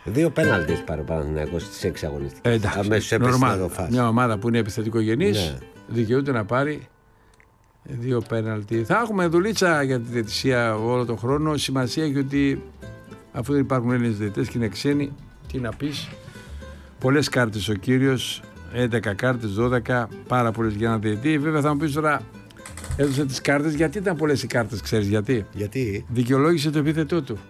2 πέναλτις πάρει ο Παναθηναϊκός στις 6 αγωνιστικές. Αμέσως έπεσε να το φάσει. Μια ομάδα που είναι επιθετικογενής δικαιούται να πάρει 2 πέναλτι. Θα έχουμε δουλίτσα για τη διαιτησία όλο τον χρόνο. Σημασία έχει ότι αφού δεν υπάρχουν Έλληνες διαιτητές και είναι ξένοι, τι να πεις. Πολλές κάρτες ο κύριος, 11 κάρτες, 12, πάρα πολλές για ένα διαιτητή. Βέβαια θα μου πεις τώρα, έδωσε τις κάρτες. Γιατί ήταν πολλές οι κάρτες, ξέρεις γιατί? Δικαιολόγησε το επίθετό του.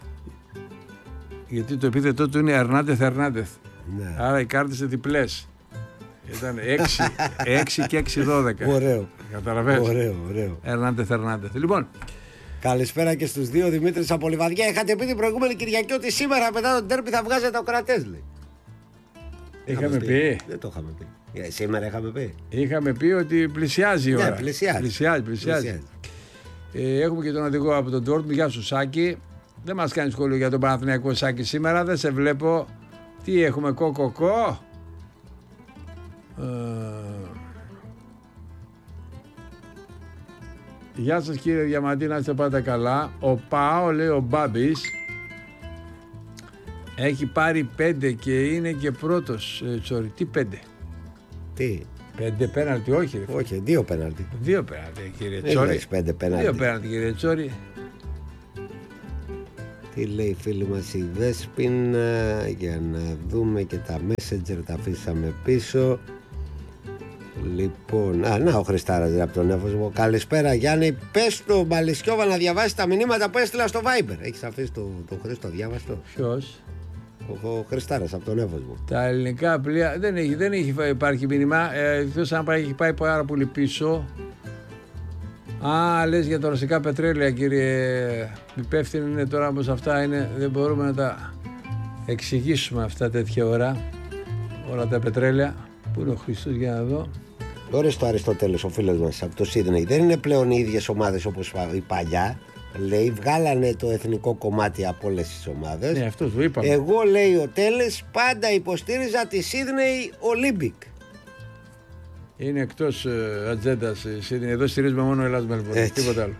Γιατί το επίθετό του είναι Ερνάντεθ. Ναι. Άρα οι κάρτες είναι διπλές. Ήταν 6 και 6-12. Ωραίο. Καταλαβαίνεις. Ωραίο. Ερνάντεθ. Λοιπόν. Καλησπέρα και στους δύο. Δημήτρης από Λιβαδιά. Είχατε πει την προηγούμενη Κυριακή ότι σήμερα μετά τον ντέρμπι θα βγάζετε ο κρατές, λέει. Είχαμε πει. Δεν το είχαμε πει. Σήμερα είχαμε πει. Είχαμε πει ότι πλησιάζει η ώρα. Ναι, πλησιάζει. Έχουμε και τον οδηγό από τον Ντόρτμουντ. Γεια σου, Σάκη. Δεν μας κάνει σχόλιο για τον Παναθηναϊκό, Σάκη, σήμερα. Δεν σε βλέπω. Τι έχουμε, κοκοκό. Γεια σας, κύριε Διαμαντή, να είστε πάντα καλά. Ο Πάο, λέει ο Μπάμπης, έχει πάρει 5 και είναι και πρώτος. Τι 5? Τι? 5 πέναλτι, όχι. Όχι, 2 πέναλτι. 2 πέναλτι, κύριε Τσόρι. Έχεις 5 πέναλτι. 2 πέναλτι, κύριε Τσόρι. Τι λέει η φίλη μας η Δέσποινα? Για να δούμε και τα Messenger, τα αφήσαμε πίσω. Λοιπόν, να ο Χριστάρας από τον Εύωσμο. Καλησπέρα Γιάννη. Πες το Μπαλισιόβα να διαβάσει τα μηνύματα που έστειλα στο Viber. Έχεις αφήσει τον Χρήστο διάβαστο? Ποιος? Ο Χριστάρας από τον Εύωσμο. Τα ελληνικά πλοία δεν έχει υπάρχει μήνυμα. Εκτός αν έχει πάει πάρα πολύ πίσω. Λες για τα ρωσικά πετρέλαια, κύριε υπεύθυνοι, είναι τώρα, όμως αυτά είναι, δεν μπορούμε να τα εξηγήσουμε αυτά τέτοια ώρα. Όλα τα πετρέλαια. Πού είναι ο Χριστός, για να δω. Τώρα στο Αριστοτέλος, ο φίλος μας από το Σίδνεϊ, δεν είναι πλέον οι ίδιες ομάδες όπως η παλιά. Λέει, βγάλανε το εθνικό κομμάτι από όλες τις ομάδες. Ναι, αυτό το είπαμε. Εγώ, λέει ο Τέλες, πάντα υποστήριζα τη Σίδνεϊ Ολύμπικ. Είναι εκτός ατζέντας. Εδώ στηρίζουμε μόνο Ελλάς Μελβούρνη. Τίποτα άλλο.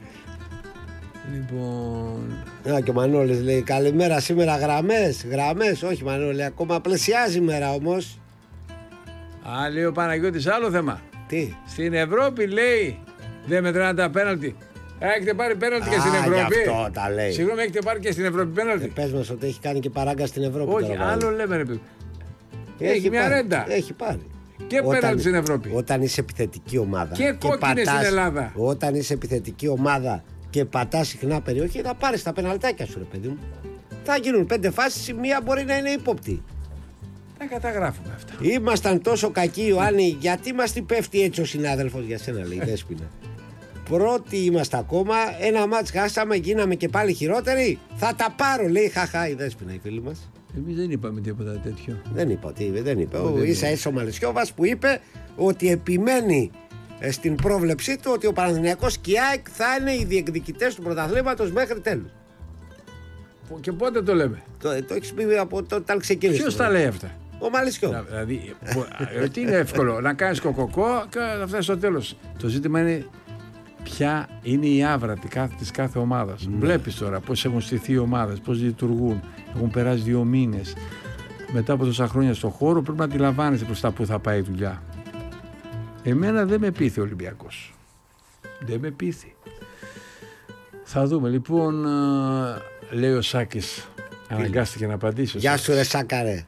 Λοιπόν. Και ο Μανώλης λέει, καλημέρα, σήμερα γραμμές. Όχι Μανώλη, ακόμα πλησιάζει η μέρα όμως. Λέει ο Παναγιώτης άλλο θέμα. Τι? Στην Ευρώπη, λέει, δεν μετράνε τα πέναλτι. Έχετε πάρει πέναλτι και στην Ευρώπη? Γι' αυτό τα λέει. Συγγνώμη, έχετε πάρει και στην Ευρώπη πέναλτι? Πες μας ότι έχει κάνει και παράγκα στην Ευρώπη. Όχι, άλλο λέμε, ρε παιδί. Έχει μια ρέντα. Έχει πάρει. Και πέναλτι στην Ευρώπη. Όταν είσαι επιθετική ομάδα. Και κόκκινες στην Ελλάδα. Όταν είσαι επιθετική ομάδα και πατάς συχνά περιοχή, θα πάρεις τα πεναλτάκια σου, ρε παιδί μου. Θα γίνουν 5 φάσεις, η μία μπορεί να είναι ύποπτη. Τα καταγράφουμε αυτά. Ήμασταν τόσο κακοί, Ιωάννη, γιατί μας την πέφτει έτσι ο συνάδελφος για σένα, λέει η Δέσποινα. Πρώτοι είμαστε ακόμα, ένα μάτς χάσαμε, γίναμε και πάλι χειρότεροι. Θα τα πάρω, λέει, χαχά η Δέσποινα, η φίλη μας. Εμείς δεν είπαμε τίποτα τέτοιο. Δεν είπε. Ίσα ίσα ο Μαλισιόβας που είπε ότι επιμένει στην πρόβλεψή του ότι ο Παναθηναϊκός και η ΑΕΚ θα είναι οι διεκδικητές του πρωταθλήματος μέχρι τέλους. Και πότε το λέμε? Το έχεις πει από όταν ξεκίνησε. Ποιος τα λέει αυτά? Ο Μαλισιόβας. Δηλαδή, ότι είναι εύκολο να κάνεις κοκοκό και να φτάσεις στο τέλος. Το ζήτημα είναι ποια είναι η άβρα της κάθε ομάδας. Βλέπεις τώρα πώς έχουν στηθεί οι ομάδες, πώς λειτουργούν. Έχουν περάσει 2 μήνες. Μετά από τόσα χρόνια στον χώρο πρέπει να αντιλαμβάνεσαι προς τα που θα πάει η δουλειά. Εμένα δεν με πείθει ο Ολυμπιακός. Δεν με πείθει. Θα δούμε. Λοιπόν, λέει ο Σάκης, αναγκάστηκε να απαντήσει. Γεια σου ρε Σάκαρε.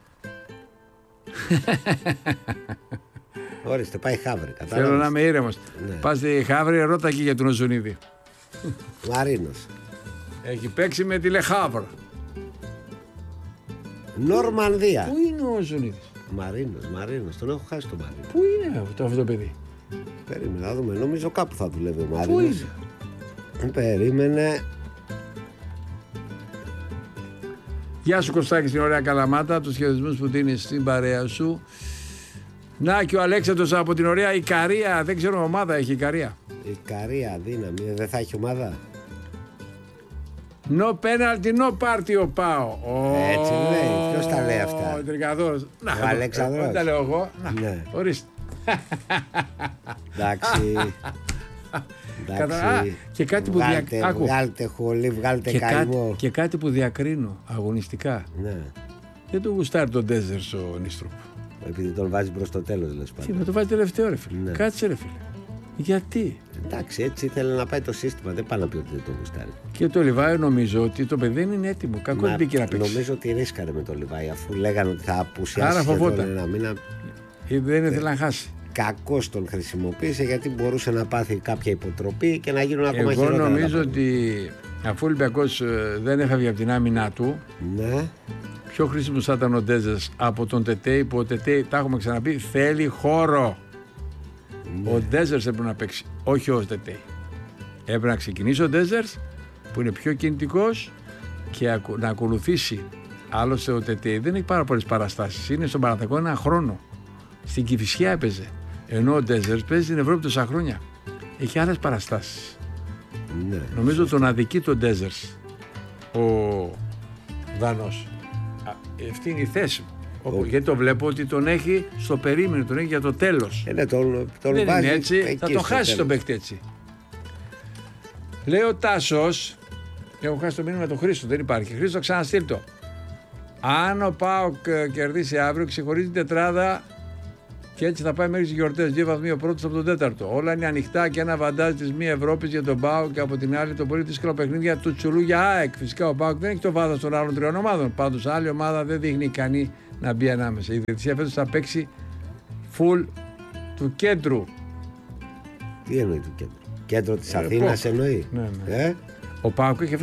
Ορίστε, πάει Χαύρη. Θέλω να είμαι ήρεμος. Ναι. Πας στη Χαύρη, ρώτα εκεί για τον Οζουνίδη. Μαρίνος. Έχει παίξει με τη Λεχάβρα. Νορμανδία. Πού είναι ο Οζουνίδης? Μαρίνος, τον έχω χάσει τον Μαρίνο. Πού είναι αυτό το παιδί? Περίμενε να δούμε, νομίζω κάπου θα δουλεύει ο Μαρίνος. Πού είναι? Περίμενε. Γεια σου Κωστάκη, στην ωραία Καλαμάτα, τους χαιρετισμούς που δίνεις στην παρέα σου. Να και ο Αλέξανδρος από την ωραία Ικαρία, δεν ξέρω ομάδα έχει Ικαρία. Ικαρία, δύναμη, δεν θα έχει ομάδα. No penalty, no party ο Πάο. Έτσι λέει, ποιος τα λέει αυτά? Ο Τρικαδόρος. Ο Αλέξανδρος. Δεν τα λέω εγώ. Ναι. Ορίστε. Εντάξει. Και κάτι που βγάλτε χολή, βγάλτε καημό. Και κάτι που διακρίνω αγωνιστικά. Ναι. Δεν του γουστάρει τον Ντέζερς ο Νίστροπ. Επειδή τον βάζει προς το τέλος, λες πάντα. Τι, με το βάζει τελευταίο, ρε φίλε. Ναι. Κάτσε, ρε φίλε. Γιατί? Εντάξει, έτσι ήθελε να πάει το σύστημα. Δεν πάει να πει ότι δεν το γουστάρει. Και το Λιβάη νομίζω ότι το παιδί δεν είναι έτοιμο. Κακό δεν μπήκε να παίξει. Νομίζω ότι ρίσκαρε με το Λιβάη, αφού λέγανε ότι θα απουσιάσει. Άρα φοβόταν. Ένα μήνα. Δεν ήθελε να χάσει. Κακώς τον χρησιμοποίησε, γιατί μπορούσε να πάθει κάποια υποτροπή και να γίνουν ακόμα χειρότερα. Εγώ νομίζω ότι αφού ο Ολυμπιακός δεν έφευγε από την άμυνά του, ναι, πιο χρήσιμος θα ήταν ο Ντέζερς από τον Τετέι, που ο Τετέι, τα έχουμε ξαναπεί, θέλει χώρο. Ναι. Ο Ντέζερς έπρεπε να παίξει, όχι ο Τετέι. Έπρεπε να ξεκινήσει ο Ντέζερς, που είναι πιο κινητικός, και να ακολουθήσει. Άλλωστε ο Τετέι δεν έχει πάρα πολλές παραστάσεις. Είναι στον Παναθηναϊκό ένα χρόνο. Στην Κηφισιά έπαιζε. Ενώ ο Ντέζερς παίζει στην Ευρώπη τόσα χρόνια. Έχει άλλες παραστάσεις. Ναι, νομίζω τον αδικεί τον Ντέζερς ο Δανός. Αυτή είναι η θέση μου. Γιατί το βλέπω ότι τον έχει στο περίμενο, τον έχει για το τέλος. Τον δεν βάζει είναι έτσι, θα τον χάσει τον παίκτη έτσι. Λέει ο Τάσος, έχω χάσει το μήνυμα του Χρήστο, δεν υπάρχει. Χρήστο, ξαναστείλ το. Αν ο ΠΑΟΚ κερδίσει αύριο, ξεχωρίζει την τετράδα και έτσι θα πάει μέχρι τις γιορτές. 2 βαθμοί ο πρώτος από τον τέταρτο. Όλα είναι ανοιχτά και ένα βαντάζ της μη Ευρώπης για τον ΠΑΟΚ και από την άλλη το πολύ δύσκολο παιχνίδια του Τσουλού για ΑΕΚ. Φυσικά ο ΠΑΟΚ δεν έχει το βάθος των άλλων 3 ομάδων. Πάντως άλλη ομάδα δεν δείχνει ικανή να μπει ανάμεσα. Η διαιτησία φέτος θα παίξει full του κέντρου. Τι εννοεί του κέντρου? Κέντρο της Αθήνας εννοεί. Ναι. Ο ΠΑΟΚ έχει